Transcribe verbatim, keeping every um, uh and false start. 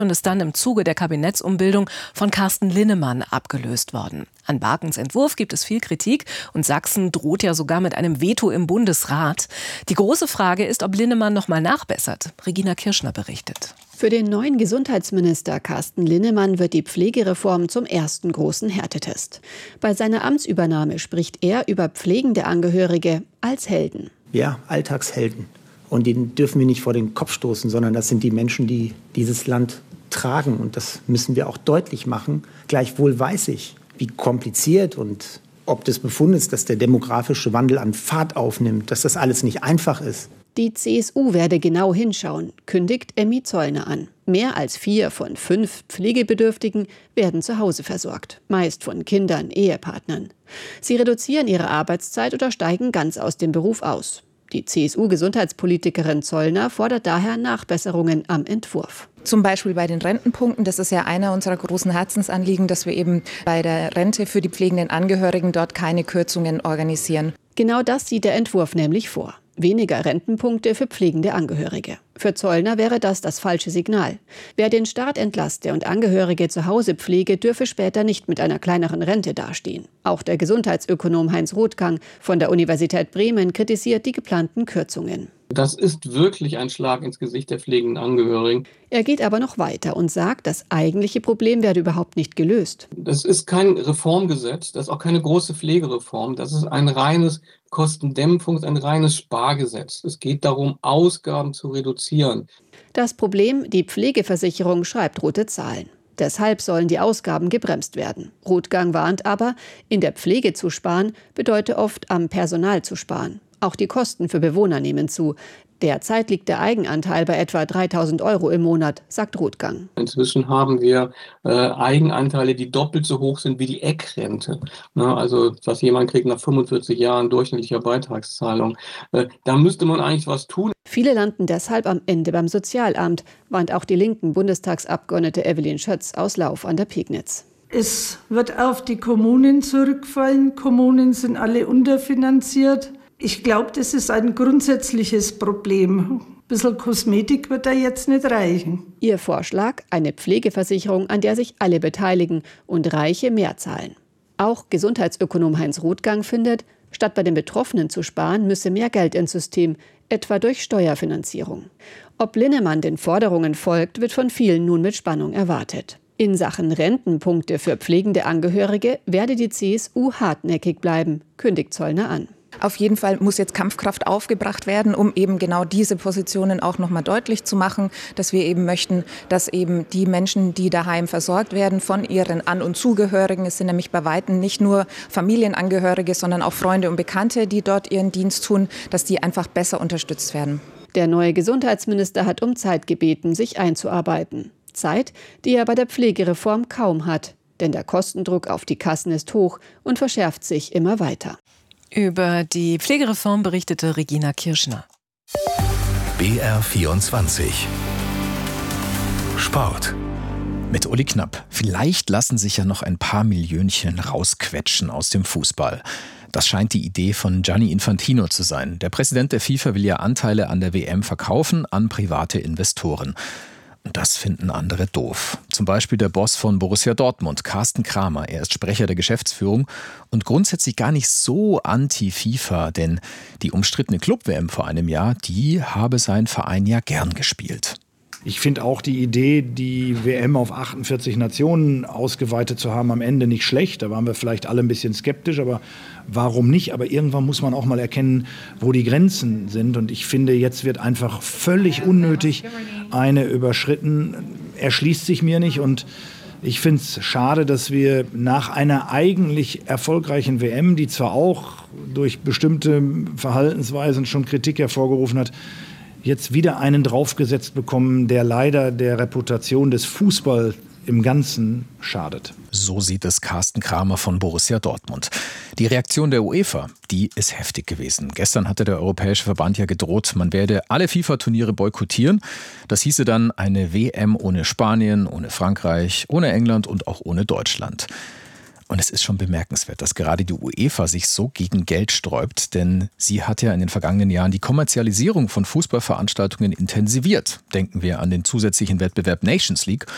und ist dann im Zuge der Kabinettsumbildung von Carsten Linnemann abgelöst worden. An Barkens Entwurf gibt es viel Kritik und Sachsen droht ja sogar mit einem Veto im Bundesrat. Die große Frage ist, ob Linnemann noch mal nachbessert. Regina Kirschner berichtet. Für den neuen Gesundheitsminister Carsten Linnemann wird die Pflegereform zum ersten großen Härtetest. Bei seiner Amtsübernahme spricht er über pflegende Angehörige als Helden. Ja, Alltagshelden. Und denen dürfen wir nicht vor den Kopf stoßen, sondern das sind die Menschen, die dieses Land tragen. Und das müssen wir auch deutlich machen. Gleichwohl weiß ich, wie kompliziert und ob des Befundes, dass der demografische Wandel an Fahrt aufnimmt, dass das alles nicht einfach ist. Die C S U werde genau hinschauen, kündigt Emmy Zollner an. Mehr als vier von fünf Pflegebedürftigen werden zu Hause versorgt, meist von Kindern, Ehepartnern. Sie reduzieren ihre Arbeitszeit oder steigen ganz aus dem Beruf aus. Die C S U-Gesundheitspolitikerin Zollner fordert daher Nachbesserungen am Entwurf. Zum Beispiel bei den Rentenpunkten, das ist ja einer unserer großen Herzensanliegen, dass wir eben bei der Rente für die pflegenden Angehörigen dort keine Kürzungen organisieren. Genau das sieht der Entwurf nämlich vor. Weniger Rentenpunkte für pflegende Angehörige. Für Zollner wäre das das falsche Signal. Wer den Staat entlaste und Angehörige zu Hause pflege, dürfe später nicht mit einer kleineren Rente dastehen. Auch der Gesundheitsökonom Heinz Rothgang von der Universität Bremen kritisiert die geplanten Kürzungen. Das ist wirklich ein Schlag ins Gesicht der pflegenden Angehörigen. Er geht aber noch weiter und sagt, das eigentliche Problem werde überhaupt nicht gelöst. Das ist kein Reformgesetz, das ist auch keine große Pflegereform. Das ist ein reines Kostendämpfungs-, ein reines Spargesetz. Es geht darum, Ausgaben zu reduzieren. Das Problem, die Pflegeversicherung schreibt rote Zahlen. Deshalb sollen die Ausgaben gebremst werden. Rothgang warnt aber, in der Pflege zu sparen, bedeutet oft am Personal zu sparen. Auch die Kosten für Bewohner nehmen zu. Derzeit liegt der Eigenanteil bei etwa dreitausend Euro im Monat, sagt Rothgang. Inzwischen haben wir äh, Eigenanteile, die doppelt so hoch sind wie die Eckrente. Ne, also was jemand kriegt nach fünfundvierzig Jahren durchschnittlicher Beitragszahlung. Äh, da müsste man eigentlich was tun. Viele landen deshalb am Ende beim Sozialamt, warnt auch die linken Bundestagsabgeordnete Evelyn Schötz aus Lauf an der Pegnitz. Es wird auf die Kommunen zurückfallen. Kommunen sind alle unterfinanziert. Ich glaube, das ist ein grundsätzliches Problem. Ein bisschen Kosmetik wird da jetzt nicht reichen. Ihr Vorschlag, eine Pflegeversicherung, an der sich alle beteiligen und Reiche mehr zahlen. Auch Gesundheitsökonom Heinz Rothgang findet, statt bei den Betroffenen zu sparen, müsse mehr Geld ins System, etwa durch Steuerfinanzierung. Ob Linnemann den Forderungen folgt, wird von vielen nun mit Spannung erwartet. In Sachen Rentenpunkte für pflegende Angehörige werde die C S U hartnäckig bleiben, kündigt Zollner an. Auf jeden Fall muss jetzt Kampfkraft aufgebracht werden, um eben genau diese Positionen auch nochmal deutlich zu machen, dass wir eben möchten, dass eben die Menschen, die daheim versorgt werden von ihren An- und Zugehörigen, es sind nämlich bei Weitem nicht nur Familienangehörige, sondern auch Freunde und Bekannte, die dort ihren Dienst tun, dass die einfach besser unterstützt werden. Der neue Gesundheitsminister hat um Zeit gebeten, sich einzuarbeiten. Zeit, die er bei der Pflegereform kaum hat, denn der Kostendruck auf die Kassen ist hoch und verschärft sich immer weiter. Über die Pflegereform berichtete Regina Kirschner. B R vierundzwanzig Sport. Mit Uli Knapp. Vielleicht lassen sich ja noch ein paar Millionchen rausquetschen aus dem Fußball. Das scheint die Idee von Gianni Infantino zu sein. Der Präsident der FIFA will ja Anteile an der W M verkaufen an private Investoren. Und das finden andere doof. Zum Beispiel der Boss von Borussia Dortmund, Carsten Kramer. Er ist Sprecher der Geschäftsführung und grundsätzlich gar nicht so anti-FIFA, denn die umstrittene Club-W M vor einem Jahr, die habe sein Verein ja gern gespielt. Ich finde auch die Idee, die W M auf achtundvierzig Nationen ausgeweitet zu haben, am Ende nicht schlecht. Da waren wir vielleicht alle ein bisschen skeptisch, aber warum nicht? Aber irgendwann muss man auch mal erkennen, wo die Grenzen sind. Und ich finde, jetzt wird einfach völlig unnötig eine überschritten. Erschließt sich mir nicht. Und ich finde es schade, dass wir nach einer eigentlich erfolgreichen W M, die zwar auch durch bestimmte Verhaltensweisen schon Kritik hervorgerufen hat, jetzt wieder einen draufgesetzt bekommen, der leider der Reputation des Fußball im Ganzen schadet. So sieht es Carsten Kramer von Borussia Dortmund. Die Reaktion der UEFA, die ist heftig gewesen. Gestern hatte der Europäische Verband ja gedroht, man werde alle FIFA-Turniere boykottieren. Das hieße dann eine W M ohne Spanien, ohne Frankreich, ohne England und auch ohne Deutschland. Und es ist schon bemerkenswert, dass gerade die UEFA sich so gegen Geld sträubt, denn sie hat ja in den vergangenen Jahren die Kommerzialisierung von Fußballveranstaltungen intensiviert. Denken wir an den zusätzlichen Wettbewerb Nations League